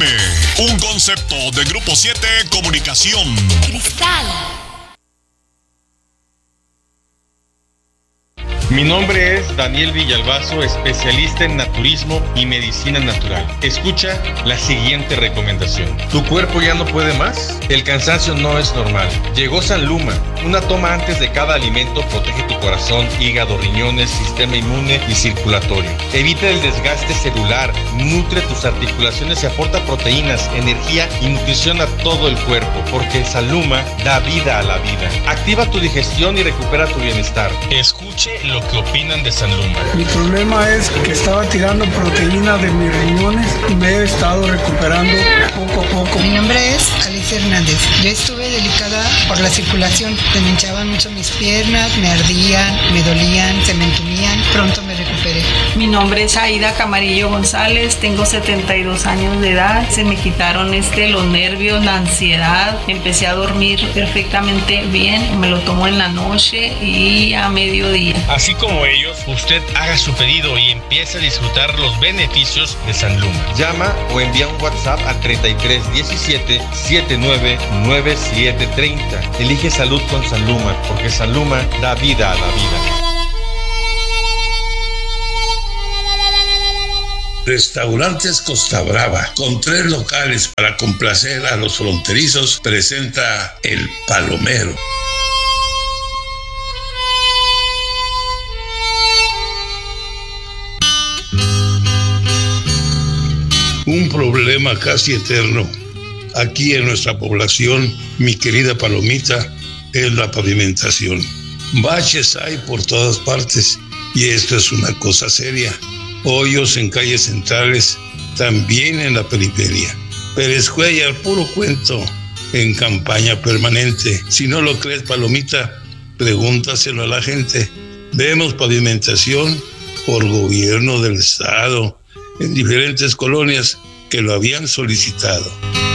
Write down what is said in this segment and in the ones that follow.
FM, un concepto de Grupo 7 Comunicación. Cristal. Mi nombre es Daniel Villalbazo, especialista en naturismo y medicina natural. Escucha la siguiente recomendación. ¿Tu cuerpo ya no puede más? El cansancio no es normal. Llegó Sanluma. Una toma antes de cada alimento protege tu corazón, hígado, riñones, sistema inmune y circulatorio. Evita el desgaste celular, nutre tus articulaciones y aporta proteínas, energía y nutrición a todo el cuerpo, porque Sanluma da vida a la vida. Activa tu digestión y recupera tu bienestar. Escuche lo que opinan de Sanluma. Mi problema es que estaba tirando proteína de mis riñones y me he estado recuperando poco a poco. Mi nombre es Alicia Hernández. Yo estuve delicada por la circulación. Se me hinchaban mucho mis piernas, me ardían, me dolían, se me entumían. Pronto me recuperé. Mi nombre es Aida Camarillo González. Tengo 72 años de edad. Se me quitaron los nervios, la ansiedad. Empecé a dormir perfectamente bien. Me lo tomo en la noche y a mediodía. Así como ellos, usted haga su pedido y empiece a disfrutar los beneficios de Sanluma. Llama o envía un WhatsApp al 3317 799730. Elige salud con Sanluma, porque Sanluma da vida a la vida. Restaurantes Costa Brava, con 3 locales para complacer a los fronterizos, presenta El Palomero. Un problema casi eterno aquí en nuestra población, mi querida Palomita, es la pavimentación. Baches hay por todas partes y esto es una cosa seria. Hoyos en calles centrales, también en la periferia. Pérez Cuellar, puro cuento, en campaña permanente. Si no lo crees, Palomita, pregúntaselo a la gente. Vemos pavimentación por gobierno del estado en diferentes colonias que lo habían solicitado.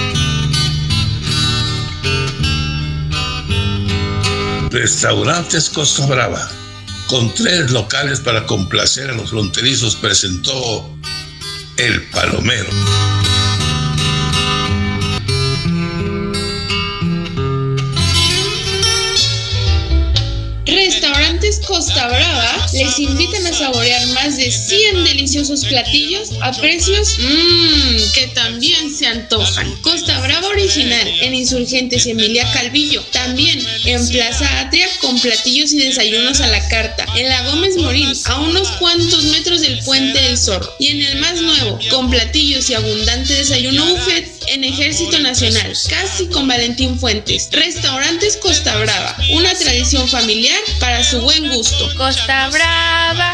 Restaurantes Costa Brava, con 3 locales para complacer a los fronterizos, presentó El Palomero. Restaurantes Costa Brava les invitan a saborear más de 100 deliciosos platillos a precios que también se antojan. Costa Brava Original en Insurgentes y Emilia Calvillo. También en Plaza Atria con platillos y desayunos a la carta. En la Gómez Morín, a unos cuantos metros del Puente del Zorro. Y en el más nuevo, con platillos y abundante desayuno buffet en Ejército Nacional, casi con Valentín Fuentes. Restaurantes Costa Brava, una tradición familiar para su buen gusto. Costa Brava.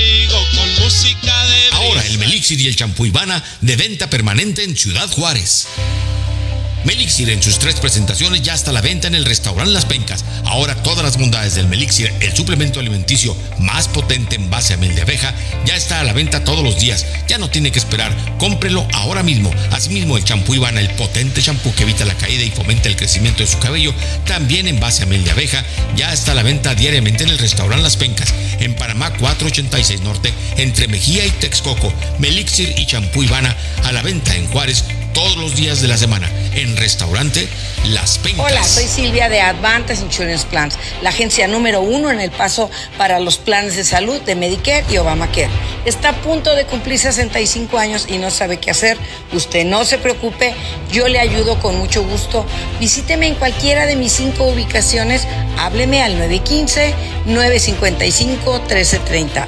Ahora el Melixir y el champú Ivana de venta permanente en Ciudad Juárez. Melixir en sus 3 presentaciones ya está a la venta en el restaurante Las Pencas. Ahora todas las bondades del Melixir, el suplemento alimenticio más potente en base a miel de abeja, ya está a la venta todos los días. Ya no tiene que esperar, cómprelo ahora mismo. Asimismo, el champú Ivana, el potente champú que evita la caída y fomenta el crecimiento de su cabello, también en base a miel de abeja, ya está a la venta diariamente en el restaurante Las Pencas, en Panamá 486 Norte, entre Mejía y Texcoco. Melixir y champú Ivana a la venta en Juárez todos los días de la semana en restaurante Las Pencas. Hola, soy Silvia de Advantage Insurance Plans, la agencia número 1 en El Paso para los planes de salud de Medicare y Obamacare. Está a punto de cumplir 65 años y no sabe qué hacer. Usted no se preocupe, yo le ayudo con mucho gusto. Visíteme en cualquiera de mis 5 ubicaciones. Hábleme al 915-955-1330.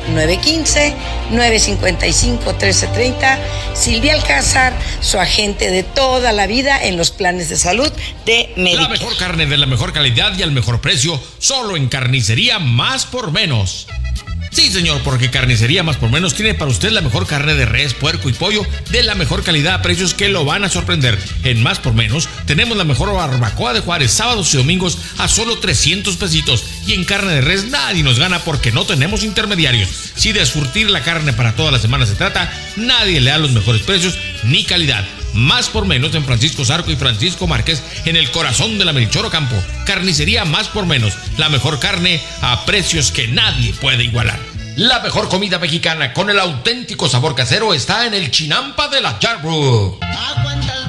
915-955-1330. Silvia Alcázar, su agente de toda la vida en los planes de salud de Medicare. La mejor carne de la mejor calidad y al mejor precio, solo en Carnicería Más por Menos. Sí, señor, porque Carnicería Más por Menos tiene para usted la mejor carne de res, puerco y pollo de la mejor calidad a precios que lo van a sorprender. En Más por Menos tenemos la mejor barbacoa de Juárez, sábados y domingos a solo 300 pesitos. Y en carne de res nadie nos gana porque no tenemos intermediarios. Si de surtir la carne para toda la semana se trata, nadie le da los mejores precios ni calidad. Más por Menos en Francisco Zarco y Francisco Márquez, en el corazón de la Melchor Ocampo. Carnicería Más por Menos, la mejor carne a precios que nadie puede igualar. La mejor comida mexicana con el auténtico sabor casero está en el Chinampa de la Yarbrough.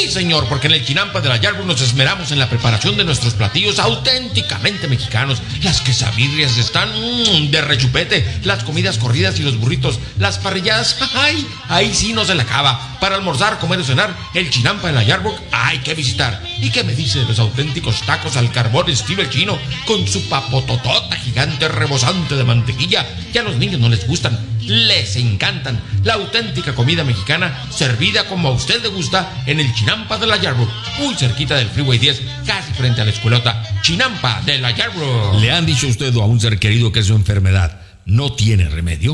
Sí, señor, porque en el Chinampa de la Yarbrough nos esmeramos en la preparación de nuestros platillos auténticamente mexicanos. Las quesabirrias están de rechupete, las comidas corridas y los burritos, las parrilladas, ¡ay! Ahí sí no se le acaba. Para almorzar, comer o cenar, el Chinampa de la Yarbrough hay que visitar. ¿Y qué me dice de los auténticos tacos al carbón estilo el chino, con su papototota gigante rebosante de mantequilla, que a los niños no les gustan, les encantan? La auténtica comida mexicana servida como a usted le gusta en el Chinampa de la Yarbrough, muy cerquita del Freeway 10, casi frente a la escuelota. Chinampa de la Yarbrough. ¿Le han dicho a usted o a un ser querido que su enfermedad no tiene remedio?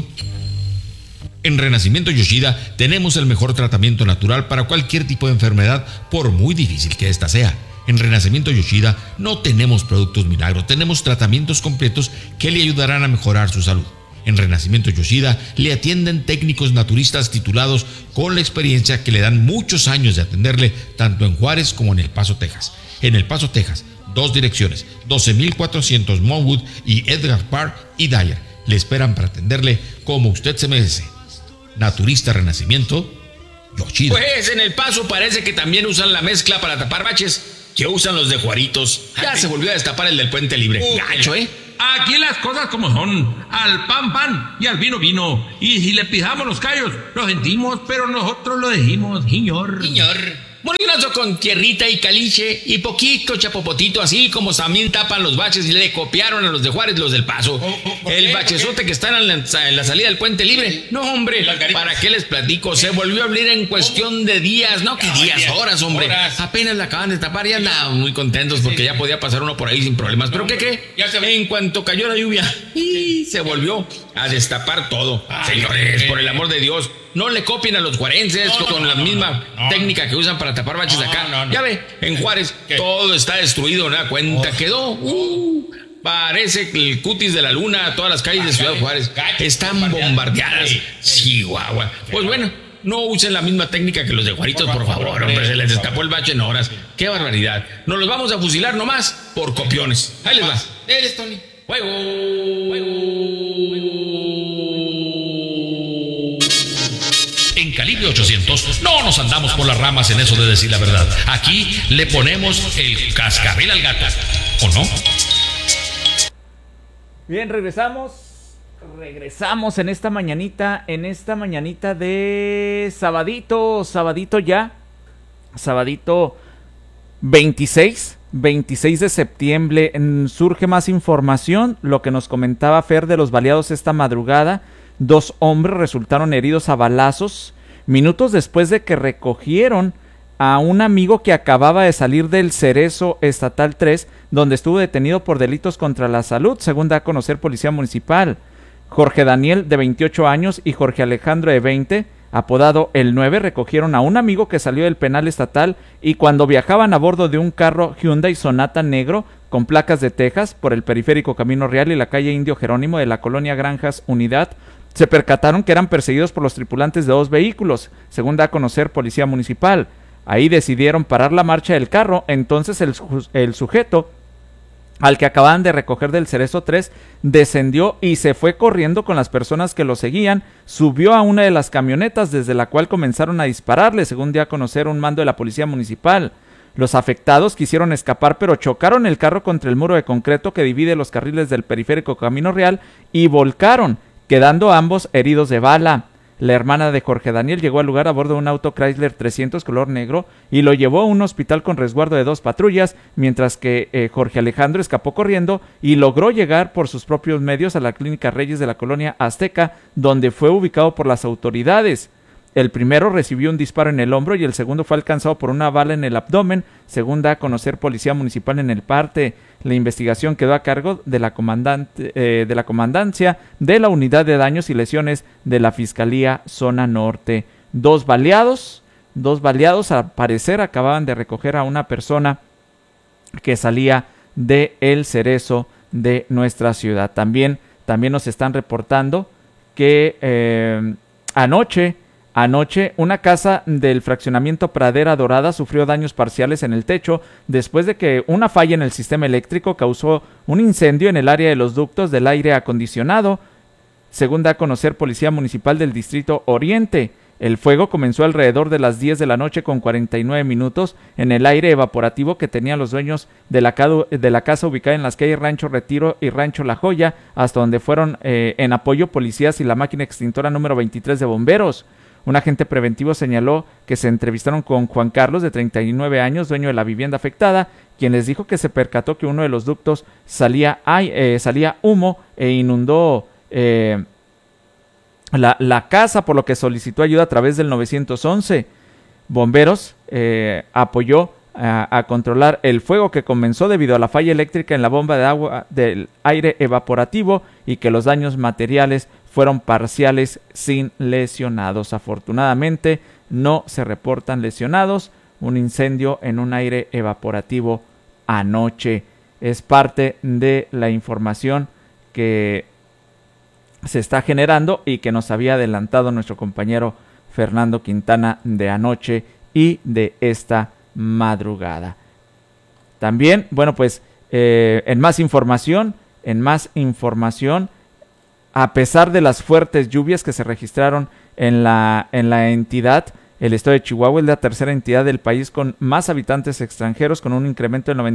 En Renacimiento Yoshida tenemos el mejor tratamiento natural para cualquier tipo de enfermedad, por muy difícil que ésta sea. En Renacimiento Yoshida no tenemos productos milagro, tenemos tratamientos completos que le ayudarán a mejorar su salud. En Renacimiento Yoshida le atienden técnicos naturistas titulados con la experiencia que le dan muchos años de atenderle tanto en Juárez como en El Paso, Texas. En El Paso, Texas, 2 direcciones, 12,400 Monwood y Edgar Park y Dyer. Le esperan para atenderle como usted se merece. Naturista Renacimiento Yoshida. Pues en El Paso parece que también usan la mezcla para tapar baches que usan los de Juaritos. Ya se volvió a destapar el del Puente Libre. Gacho, ¿eh? Aquí las cosas como son, al pan pan y al vino vino, y si le pijamos los callos, lo sentimos, pero nosotros lo dijimos, señor. Molinazo con tierrita y caliche y poquito chapopotito, así como también tapan los baches y le copiaron a los de Juárez los del Paso. El bachezote que está en la salida del Puente Libre. No, hombre, ¿para qué les platico? Se volvió a abrir en cuestión de días, no, que días, horas, hombre. Apenas la acaban de tapar y andaban muy contentos porque ya podía pasar uno por ahí sin problemas. Pero ¿qué? En cuanto cayó la lluvia, se volvió a destapar todo. Señores, por el amor de Dios, no le copien a los juarenses con la misma técnica que usan para tapar baches acá. Ya ve, en Juárez todo está destruido, ¿no? Cuenta quedó. Parece el cutis de la luna. Todas las calles de Ciudad Juárez están bombardeadas. Chihuahua. Pues bueno, no usen la misma técnica que los de Juaritos, por favor, hombre. Se les destapó el bache en horas. ¡Qué barbaridad! Nos los vamos a fusilar nomás por copiones. Ahí les va. Eres Tony. En Calibre 800 no nos andamos por las ramas en eso de decir la verdad. Aquí le ponemos el cascabel al gato, ¿o no? Bien, regresamos en esta mañanita de sabadito ya, sabadito 26 de septiembre. Surge más información, lo que nos comentaba Fer de los baleados esta madrugada. 2 hombres resultaron heridos a balazos minutos después de que recogieron a un amigo que acababa de salir del Cerezo Estatal 3, donde estuvo detenido por delitos contra la salud, según da a conocer Policía Municipal. Jorge Daniel, de 28 años, y Jorge Alejandro, de 20, apodado El 9, recogieron a un amigo que salió del penal estatal y cuando viajaban a bordo de un carro Hyundai Sonata negro con placas de Texas por el periférico Camino Real y la calle Indio Jerónimo de la colonia Granjas Unidad, se percataron que eran perseguidos por los tripulantes de 2 vehículos, según da a conocer Policía Municipal. Ahí decidieron parar la marcha del carro. Entonces el sujeto al que acababan de recoger del Cerezo 3 descendió y se fue corriendo con las personas que lo seguían, subió a una de las camionetas desde la cual comenzaron a dispararle, según dio a conocer un mando de la Policía Municipal. Los afectados quisieron escapar, pero chocaron el carro contra el muro de concreto que divide los carriles del periférico Camino Real y volcaron, quedando ambos heridos de bala. La hermana de Jorge Daniel llegó al lugar a bordo de un auto Chrysler 300 color negro y lo llevó a un hospital con resguardo de 2 patrullas, mientras que Jorge Alejandro escapó corriendo y logró llegar por sus propios medios a la Clínica Reyes de la colonia Azteca, donde fue ubicado por las autoridades. El primero recibió un disparo en el hombro y el segundo fue alcanzado por una bala en el abdomen, según da a conocer Policía Municipal en el parte. La investigación quedó a cargo de la comandancia de la Unidad de Daños y Lesiones de la Fiscalía Zona Norte. 2 baleados, al parecer acababan de recoger a una persona que salía de El Cerezo de nuestra ciudad. También nos están reportando que Anoche, una casa del fraccionamiento Pradera Dorada sufrió daños parciales en el techo después de que una falla en el sistema eléctrico causó un incendio en el área de los ductos del aire acondicionado, según da a conocer Policía Municipal del Distrito Oriente. El fuego comenzó alrededor de las 10 de la noche con 49 minutos en el aire evaporativo que tenían los dueños de la casa ubicada en las calles Rancho Retiro y Rancho La Joya, hasta donde fueron en apoyo policías y la máquina extintora número 23 de bomberos. Un agente preventivo señaló que se entrevistaron con Juan Carlos, de 39 años, dueño de la vivienda afectada, quien les dijo que se percató que uno de los ductos salía humo e inundó la casa, por lo que solicitó ayuda a través del 911. Bomberos apoyó a controlar el fuego, que comenzó debido a la falla eléctrica en la bomba de agua del aire evaporativo, y que los daños materiales fueron parciales sin lesionados. Afortunadamente no se reportan lesionados. Un incendio en un aire evaporativo anoche. Es parte de la información que se está generando y que nos había adelantado nuestro compañero Fernando Quintana de anoche y de esta madrugada. También, bueno, pues en más información, a pesar de las fuertes lluvias que se registraron en la entidad, el estado de Chihuahua es la tercera entidad del país con más habitantes extranjeros, con un incremento de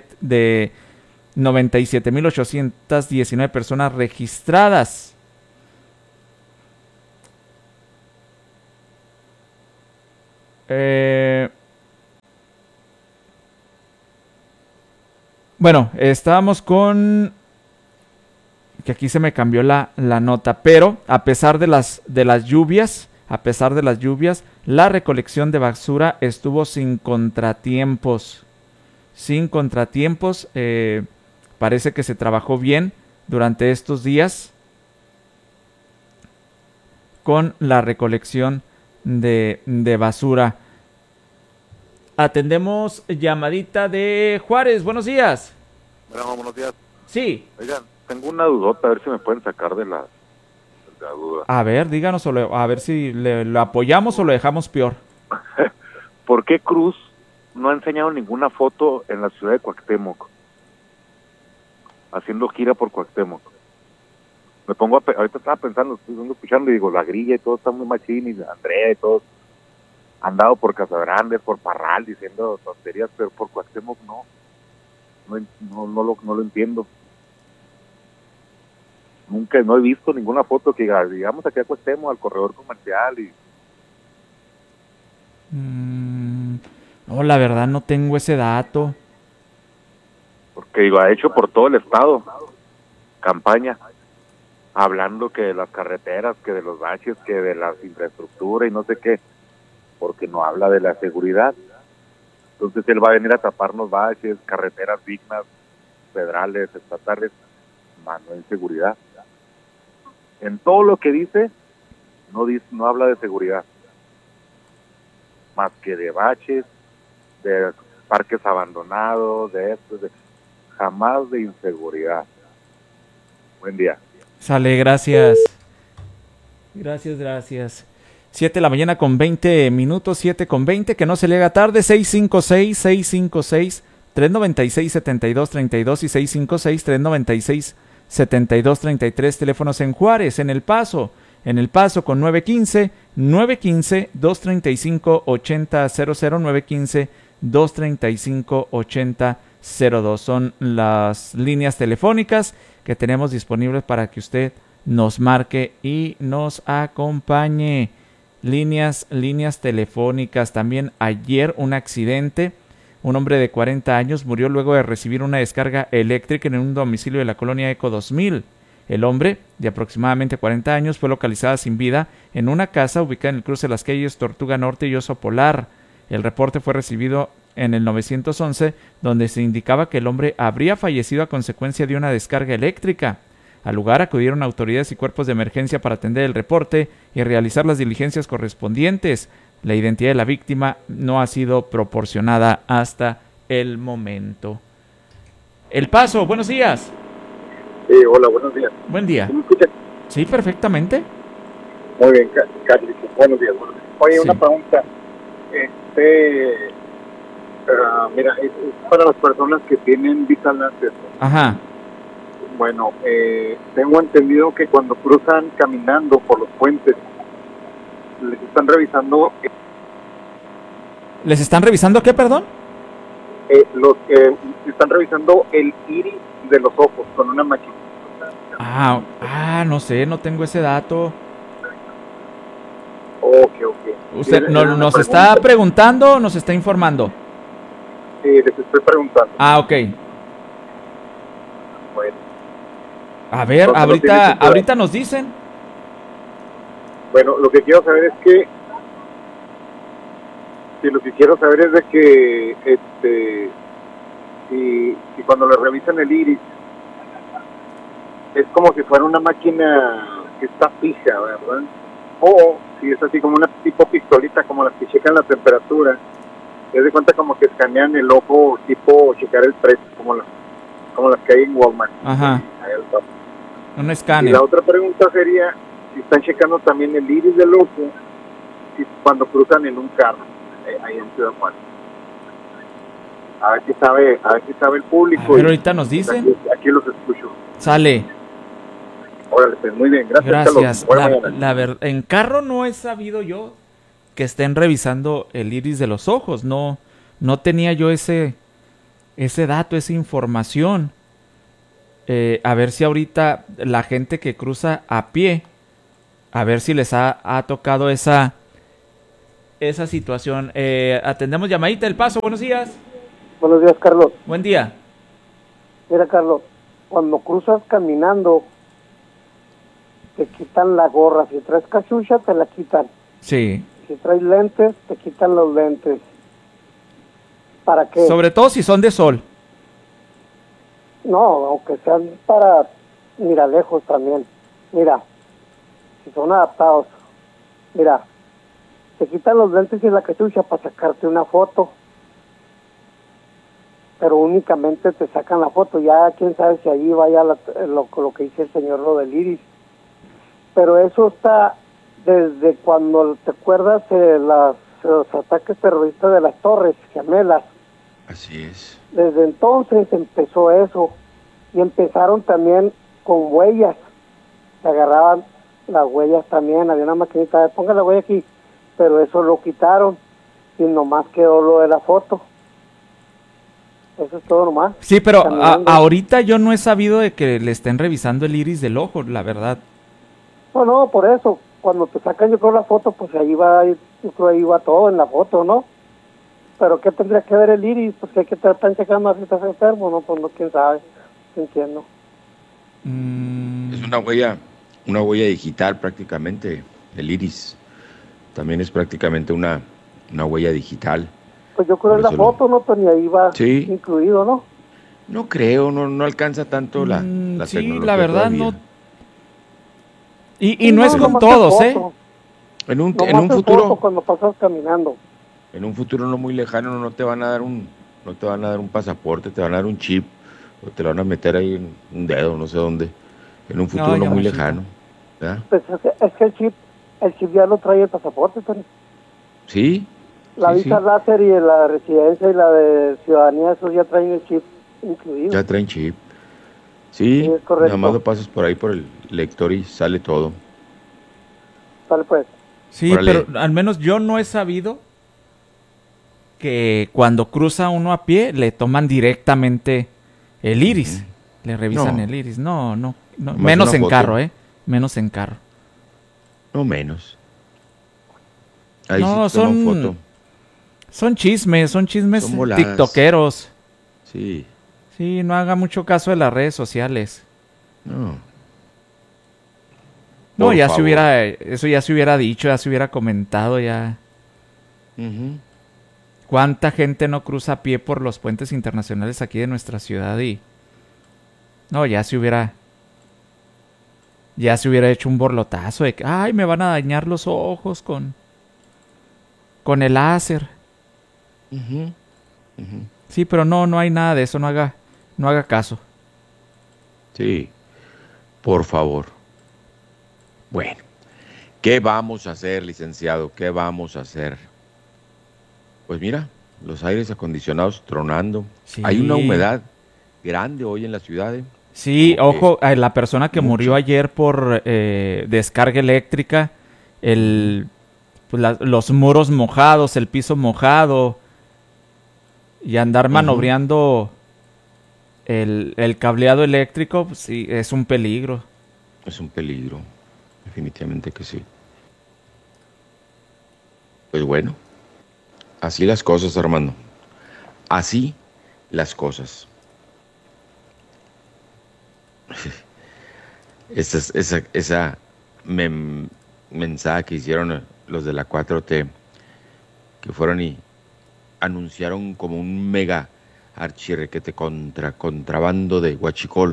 97.819 personas registradas. Bueno, estábamos con... que aquí se me cambió la nota, pero a pesar de las lluvias, la recolección de basura estuvo sin contratiempos. Parece que se trabajó bien durante estos días con la recolección de basura. Atendemos llamadita de Juárez. Buenos días. Bueno, buenos días. Sí. Oigan, tengo una dudota, a ver si me pueden sacar de la duda. A ver, díganos, a ver si lo apoyamos o lo dejamos peor. ¿Por qué Cruz no ha enseñado ninguna foto en la ciudad de Cuauhtémoc? Haciendo gira por Cuauhtémoc. Me pongo ahorita estaba pensando, estoy escuchando y digo, la grilla y todo está muy machín, y Andrea y todos han dado por Casagrande, por Parral, diciendo tonterías, pero por Cuauhtémoc no lo entiendo. Nunca, no he visto ninguna foto que diga, digamos, aquí a Cuauhtémoc, al corredor comercial y... No, la verdad no tengo ese dato. Porque digo, ha hecho por todo el estado campaña, hablando que de las carreteras, que de los baches, que de la infraestructura y no sé qué, porque no habla de la seguridad. Entonces él va a venir a taparnos baches, carreteras dignas, federales, estatales, más no en seguridad. En todo lo que dice, no habla de seguridad, más que de baches, de parques abandonados, de esto, jamás de inseguridad. Buen día. Sale, gracias. Gracias. 7 de la mañana con 20 minutos, 7 con 20, que no se le haga tarde. 656-396-7232 y 656-396-7233, teléfonos en Juárez, en El Paso con 915-235-8000, 915-235-8002, son las líneas telefónicas que tenemos disponibles para que usted nos marque y nos acompañe. Líneas telefónicas. También ayer un accidente. Un hombre de 40 años murió luego de recibir una descarga eléctrica en un domicilio de la colonia Eco 2000. El hombre, de aproximadamente 40 años, fue localizado sin vida en una casa ubicada en el cruce de las calles Tortuga Norte y Oso Polar. El reporte fue recibido en el 911, donde se indicaba que el hombre habría fallecido a consecuencia de una descarga eléctrica. Al lugar acudieron autoridades y cuerpos de emergencia para atender el reporte y realizar las diligencias correspondientes. La identidad de la víctima no ha sido proporcionada hasta el momento. El Paso, buenos días. Hola, buenos días. Buen día. ¿Me escuchan? Sí, perfectamente. Muy bien, Carlos. Buenos días. Oye, sí. Una pregunta. Mira, es para las personas que tienen Vitalantes. Ajá. Bueno, tengo entendido que cuando cruzan caminando por los puentes, les están revisando ¿Les están revisando qué, perdón? están revisando el iris de los ojos con una máquina. No sé, no tengo ese dato. Ok. ¿Usted nos está preguntando o nos está informando? Les estoy preguntando. Ok. Bueno. A ver, ahorita nos dicen. Bueno, lo que quiero saber es que si cuando le revisan el iris es como si fuera una máquina que está fija, ¿verdad? O si es así como una tipo pistolita, como las que checan la temperatura, te das cuenta como que escanean el ojo tipo checar el precio, como las que hay en Walmart. Ajá. Ahí al top. Un escáner. Y la otra pregunta sería si están checando también el iris del ojo cuando cruzan en un carro ahí en Ciudad Juárez. A ver si sabe el público. Pero ahorita nos dicen. Aquí los escucho. Sale. Órale, pues muy bien, gracias. En carro no he sabido yo que estén revisando el iris de los ojos. No tenía yo ese dato, esa información. A ver si ahorita la gente que cruza a pie, a ver si les ha tocado esa situación. Atendemos llamadita del Paso. Buenos días. Buenos días, Carlos. Buen día. Mira, Carlos, cuando cruzas caminando te quitan la gorra. Si traes cachucha, te la quitan. Sí. Si traes lentes, te quitan los lentes. ¿Para qué? Sobre todo si son de sol. No, aunque sean para lejos también. Mira, si son adaptados. Mira, te quitan los lentes y la cachucha para sacarte una foto. Pero únicamente te sacan la foto. Ya quién sabe si allí vaya lo que dice el señor, lo del iris. Pero eso está desde cuando, ¿te acuerdas de los ataques terroristas de las Torres Gemelas? Así es. Desde entonces empezó eso. Y empezaron también con huellas. Se agarraban las huellas también. Había una maquinita de ponga la huella aquí. Pero eso lo quitaron. Y nomás quedó lo de la foto. Eso es todo nomás. Sí, pero ahorita yo no he sabido de que le estén revisando el iris del ojo, la verdad. No, por eso. Cuando te sacan yo creo la foto, pues ahí va todo en la foto, ¿no? Pero ¿qué tendría que ver el iris? Pues que te están checando si estás enfermo, ¿no? Pues no, quién sabe. Entiendo. Es una huella digital prácticamente, el iris. También es prácticamente una huella digital. Pues yo creo en la foto, ¿no? Pues ni ahí va incluido, ¿no? No creo, no alcanza tanto la tecnología. Sí, la verdad todavía. no. Y no es con todos, ¿eh? En un futuro, cuando pasas caminando. En un futuro no muy lejano no te van a dar un pasaporte, te van a dar un chip o te lo van a meter ahí en un dedo, no sé dónde. En un futuro no muy lejano. ¿Verdad? Pues es que el chip ya lo trae el pasaporte, Tony. Sí. La visa láser y la residencia y la de ciudadanía, esos ya traen el chip incluido. Ya traen chip. Sí, es correcto. Nada más lo pasas por ahí por el lector y sale todo. Sale pues. Sí, pero al menos yo no he sabido que cuando cruza uno a pie le toman directamente el iris. Le revisan el iris. No. Menos en carro, menos en carro. No menos. Ahí no, sí toman foto. Son chismes Son voladas. tiktokeros. Sí. Sí, no haga mucho caso de las redes sociales. No, ya se hubiera dicho, ya se hubiera comentado, ya. ¿Cuánta gente no cruza a pie por los puentes internacionales aquí de nuestra ciudad? Ya se hubiera hecho un borlotazo de que, ay, me van a dañar los ojos con el láser. Sí, pero no hay nada de eso, no haga caso. Sí, por favor. Bueno, ¿qué vamos a hacer, licenciado? ¿Qué vamos a hacer? Pues mira, los aires acondicionados tronando. Sí. Hay una humedad grande hoy en la ciudad. Sí, ojo, la persona que murió ayer por descarga eléctrica, el pues los muros mojados, el piso mojado, y andar manobreando el cableado eléctrico, pues, sí, es un peligro. Es un peligro, definitivamente que sí. Pues bueno, así las cosas, Armando. Así las cosas. Esa mensaje que hicieron los de la 4T, que fueron y anunciaron como un mega archirrequete contrabando de huachicol.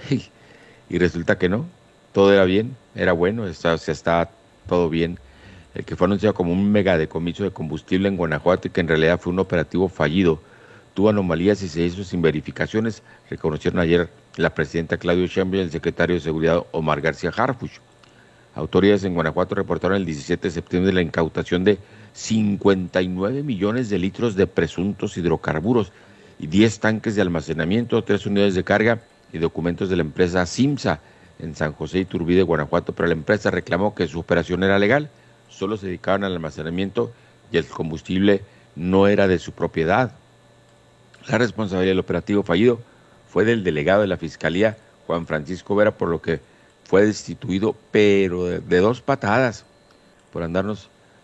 Y resulta que no, todo era bien, era bueno, estaba todo bien. El que fue anunciado como un mega decomiso de combustible en Guanajuato y que en realidad fue un operativo fallido, tuvo anomalías y se hizo sin verificaciones, reconocieron ayer la presidenta Claudia Sheinbaum y el secretario de Seguridad Omar García Harfuch. Autoridades en Guanajuato reportaron el 17 de septiembre la incautación de 59 millones de litros de presuntos hidrocarburos y 10 tanques de almacenamiento, 3 unidades de carga y documentos de la empresa Simsa en San José Iturbide, Guanajuato, pero la empresa reclamó que su operación era legal, solo se dedicaban al almacenamiento y el combustible no era de su propiedad. La responsabilidad del operativo fallido fue del delegado de la Fiscalía, Juan Francisco Vera, por lo que fue destituido, pero de 2 patadas, por andarnos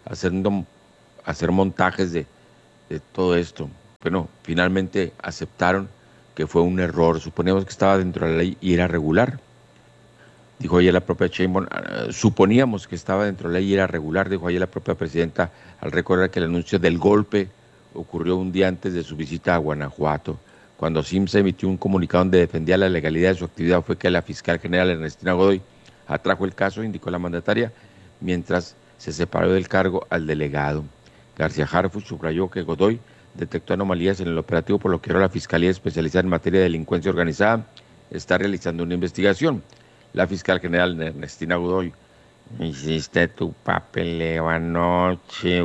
hacer montajes de todo esto. Bueno, finalmente aceptaron que fue un error. Suponíamos que estaba dentro de la ley y era regular. Dijo ayer la propia Sheinbaum, suponíamos que estaba dentro de la ley y era regular, dijo ayer la propia presidenta, al recordar que el anuncio del golpe ocurrió un día antes de su visita a Guanajuato. Cuando Simsa emitió un comunicado donde defendía la legalidad de su actividad, fue que la fiscal general Ernestina Godoy atrajo el caso, indicó la mandataria, mientras se separó del cargo al delegado. García Harfuch subrayó que Godoy detectó anomalías en el operativo, por lo que ahora la Fiscalía Especializada en Materia de Delincuencia Organizada está realizando una investigación. La fiscal general Ernestina Godoy: hiciste tu papeleo anoche,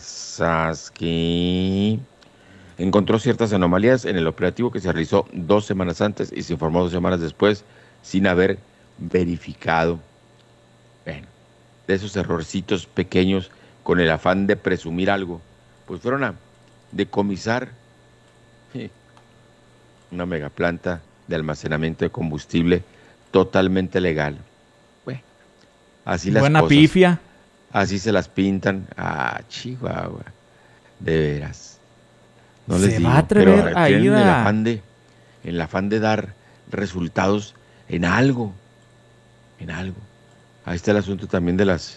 Wasaski. Encontró ciertas anomalías en el operativo que se realizó 2 semanas antes y se informó 2 semanas después sin haber verificado. Bueno, de esos errorcitos pequeños con el afán de presumir algo, pues fueron a decomisar una megaplanta de almacenamiento de combustible totalmente legal. Bueno, así las buena cosas. Pifia. Así se las pintan. Chihuahua. De veras. No les digo, va a atrever pero a ir en el afán de dar resultados en algo. Ahí está el asunto también de las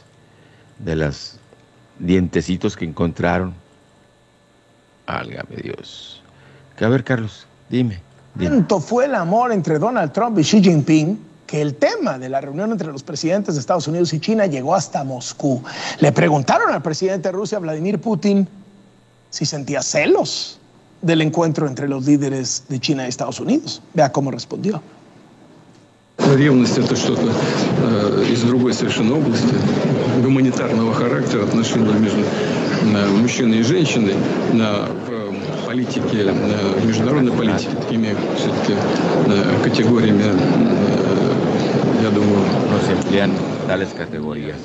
dientecitos que encontraron. Válgame Dios. Que a ver, Carlos, dime. Tanto fue el amor entre Donald Trump y Xi Jinping que el tema de la reunión entre los presidentes de Estados Unidos y China llegó hasta Moscú. Le preguntaron al presidente de Rusia, Vladimir Putin, si sentía celos del encuentro entre los líderes de China y Estados Unidos. Vea cómo respondió. Ревность — это что-то из другой совершенно области, гуманитарного характера, отношений между мужчиной и женщиной в политике, международной политике, такими все-таки категориями, я думаю, no se emplean tales categorías.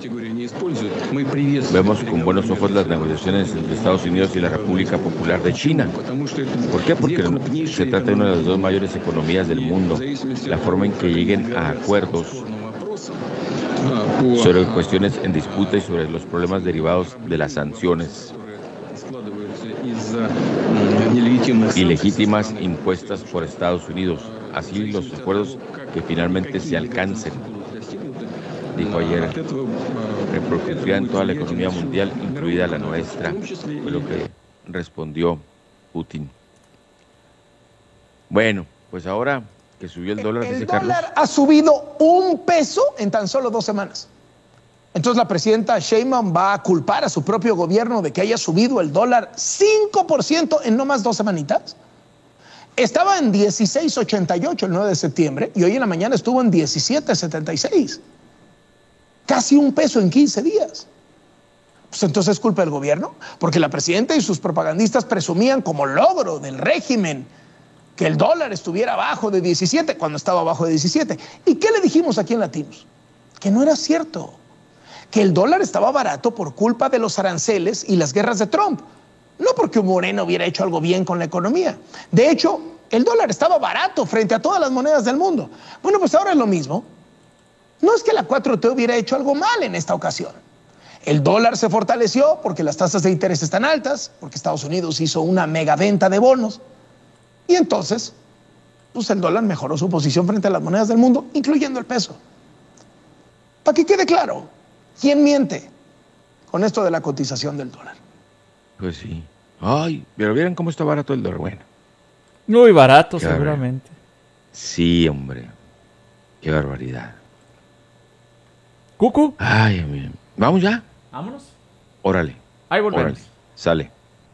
Vemos con buenos ojos las negociaciones entre Estados Unidos y la República Popular de China. ¿Por qué? Porque se trata de una de las 2 mayores economías del mundo. La forma en que lleguen a acuerdos sobre cuestiones en disputa y sobre los problemas derivados de las sanciones ilegítimas impuestas por Estados Unidos. Así los acuerdos que finalmente se alcancen, dijo ayer, repercutirán en toda la economía mundial, incluida la nuestra, fue lo que respondió Putin. Bueno, pues ahora que subió el dólar, dice Carlos. El dólar ha subido 1 peso en tan solo 2 semanas. Entonces la presidenta Sheinbaum va a culpar a su propio gobierno de que haya subido el dólar 5% en no más 2 semanitas. Estaba en 16.88 el 9 de septiembre y hoy en la mañana estuvo en 17.76. Casi 1 peso en 15 días. Pues entonces es culpa del gobierno, porque la presidenta y sus propagandistas presumían como logro del régimen que el dólar estuviera abajo de 17 cuando estaba abajo de 17. ¿Y qué le dijimos aquí en Latinos? Que no era cierto. que el dólar estaba barato por culpa de los aranceles y las guerras de Trump, no porque un moreno hubiera hecho algo bien con la economía. De hecho, el dólar estaba barato frente a todas las monedas del mundo. Bueno, pues ahora es lo mismo. No es que la 4T hubiera hecho algo mal en esta ocasión. El dólar se fortaleció porque las tasas de interés están altas, porque Estados Unidos hizo una mega venta de bonos. Y entonces, pues el dólar mejoró su posición frente a las monedas del mundo, incluyendo el peso. Para que quede claro, ¿quién miente con esto de la cotización del dólar? Pues sí. Ay, pero vieron cómo está barato el dólar. Bueno. Muy barato, Qué seguramente. Sí, hombre. Qué barbaridad. Cucu. Ay, amigo. ¿Vamos ya? Vámonos. Órale. Ahí volvemos. Órale. Sale.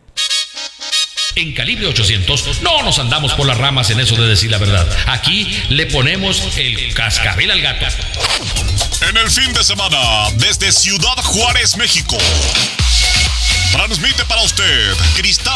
En Calibre 800 no nos andamos por las ramas en eso de decir la verdad. Aquí le ponemos el cascabel al gato. En el fin de semana, desde Ciudad Juárez, México, transmite para usted Cristal